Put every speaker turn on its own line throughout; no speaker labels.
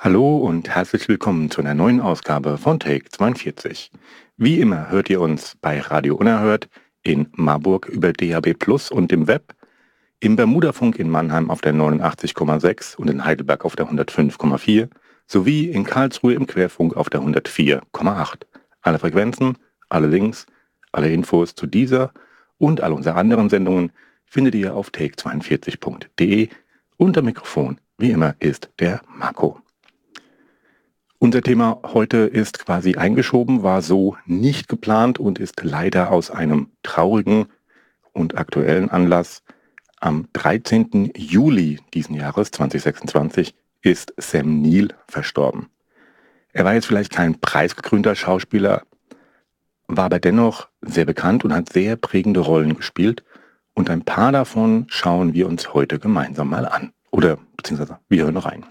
Hallo und herzlich willkommen zu einer neuen Ausgabe von Take 42. Wie immer hört ihr uns bei Radio Unerhört in Marburg über DAB+ und im Web, im Bermudafunk in Mannheim auf der 89,6 und in Heidelberg auf der 105,4 sowie in Karlsruhe im Querfunk auf der 104,8. Alle Frequenzen, alle Links, alle Infos zu dieser und all unseren anderen Sendungen findet ihr auf take42.de. Unter Mikrofon, wie immer, ist der Marco. Unser Thema heute ist quasi eingeschoben, war so nicht geplant und ist leider aus einem traurigen und aktuellen Anlass. Am 13. Juli diesen Jahres 2026 ist Sam Neill verstorben. Er war jetzt vielleicht kein preisgekrönter Schauspieler, war aber dennoch sehr bekannt und hat sehr prägende Rollen gespielt. Und ein paar davon schauen wir uns heute gemeinsam mal an. Oder beziehungsweise wir hören rein.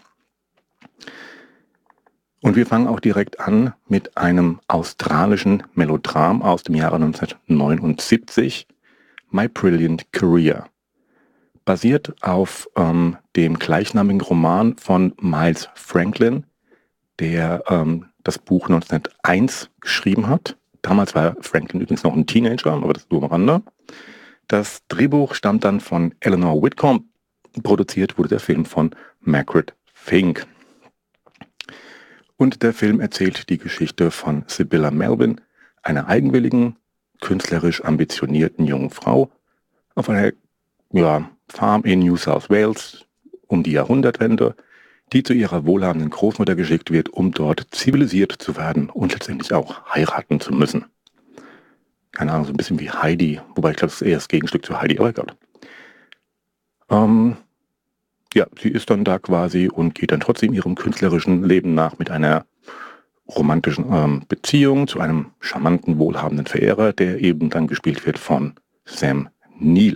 Und wir fangen auch direkt an mit einem australischen Melodram aus dem Jahre 1979, My Brilliant Career. Basiert auf dem gleichnamigen Roman von Miles Franklin, der das Buch 1901 geschrieben hat. Damals war Franklin übrigens noch ein Teenager, aber das nur am Rande. Das Drehbuch stammt dann von Eleanor Whitcomb. Produziert wurde der Film von Margaret Fink. Und der Film erzählt die Geschichte von Sibylla Melvin, einer eigenwilligen, künstlerisch ambitionierten jungen Frau auf einer Farm in New South Wales um die Jahrhundertwende, die zu ihrer wohlhabenden Großmutter geschickt wird, um dort zivilisiert zu werden und letztendlich auch heiraten zu müssen. Keine Ahnung, so ein bisschen wie Heidi, wobei ich glaube, das ist eher das Gegenstück zu Heidi, aber egal. Sie ist dann da quasi und geht dann trotzdem ihrem künstlerischen Leben nach mit einer romantischen Beziehung zu einem charmanten, wohlhabenden Verehrer, der eben dann gespielt wird von Sam Neill.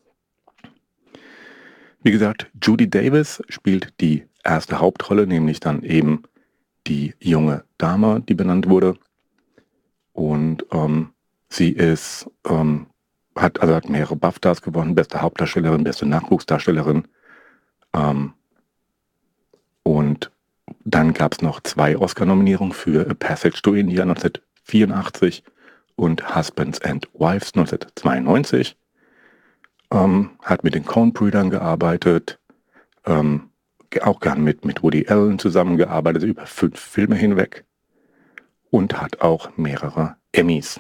Wie gesagt, Judy Davis spielt die erste Hauptrolle, nämlich dann eben die junge Dame, die benannt wurde. Und sie ist, hat mehrere BAFTAs gewonnen, beste Hauptdarstellerin, beste Nachwuchsdarstellerin. Und dann gab es noch 2 Oscar-Nominierungen für A Passage to India 1984 und Husbands and Wives 1992. Hat mit den Coen-Brüdern gearbeitet, auch gern mit Woody Allen zusammengearbeitet, über 5 Filme hinweg und hat auch mehrere Emmys.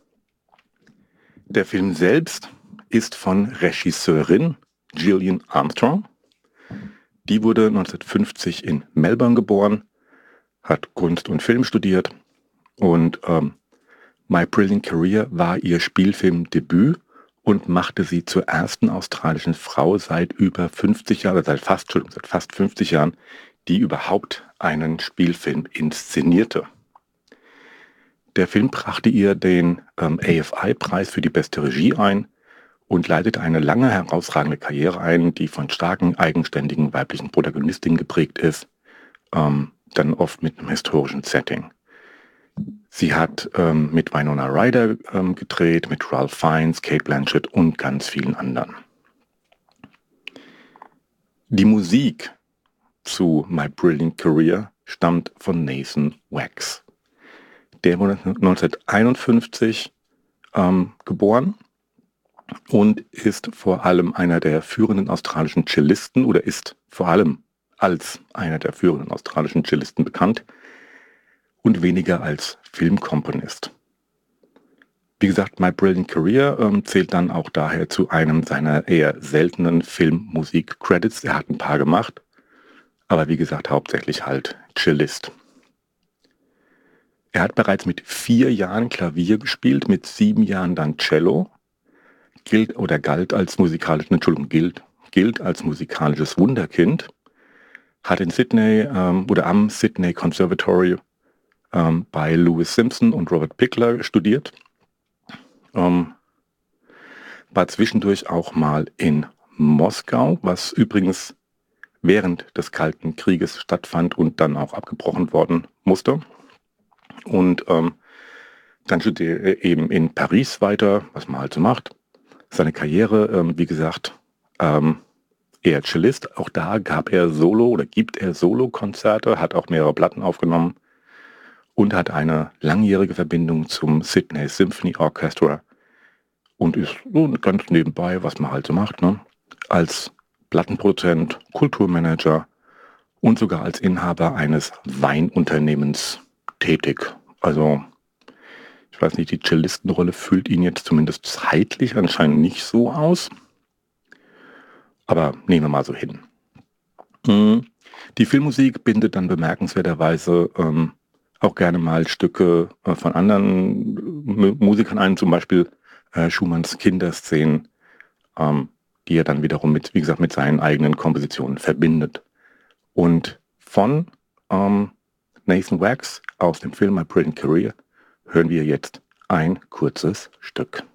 Der Film selbst ist von Regisseurin Gillian Armstrong. Die wurde 1950 in Melbourne geboren, hat Kunst und Film studiert und My Brilliant Career war ihr Spielfilmdebüt und machte sie zur ersten australischen Frau seit über 50 Jahren, seit fast 50 Jahren, die überhaupt einen Spielfilm inszenierte. Der Film brachte ihr den AFI-Preis für die beste Regie ein und leitete eine lange herausragende Karriere ein, die von starken, eigenständigen weiblichen Protagonistinnen geprägt ist, dann oft mit einem historischen Setting. Sie hat mit Winona Ryder gedreht, mit Ralph Fiennes, Cate Blanchett und ganz vielen anderen. Die Musik zu My Brilliant Career stammt von Nathan Wax. Der wurde 1951 geboren und ist vor allem einer der führenden australischen Cellisten oder ist vor allem als einer der führenden australischen Cellisten bekannt und weniger als Filmkomponist. Wie gesagt, My Brilliant Career zählt dann auch daher zu einem seiner eher seltenen Filmmusik-Credits. Er hat ein paar gemacht, aber wie gesagt, hauptsächlich halt Cellist. Er hat bereits mit 4 Jahren Klavier gespielt, mit 7 Jahren dann Cello. Gilt als musikalisches Wunderkind, hat in Sydney am Sydney Conservatory bei Louis Simpson und Robert Pickler studiert. War zwischendurch auch mal in Moskau, was übrigens während des Kalten Krieges stattfand und dann auch abgebrochen worden musste. Und dann studierte er eben in Paris weiter, was man halt so macht. Seine Karriere, wie gesagt, eher Cellist. Auch da gibt er Solo-Konzerte, hat auch mehrere Platten aufgenommen und hat eine langjährige Verbindung zum Sydney Symphony Orchestra und ist so ganz nebenbei, was man halt so macht, ne? Als Plattenproduzent, Kulturmanager und sogar als Inhaber eines Weinunternehmens tätig. Also ich weiß nicht, die Cellistenrolle füllt ihn jetzt zumindest zeitlich anscheinend nicht so aus. Aber nehmen wir mal so hin. Die Filmmusik bindet dann bemerkenswerterweise auch gerne mal Stücke von anderen Musikern ein, zum Beispiel Schumanns Kinderszenen, die er dann wiederum mit seinen eigenen Kompositionen verbindet. Und von Nathan Wax aus dem Film My Brilliant Career hören wir jetzt ein kurzes Stück.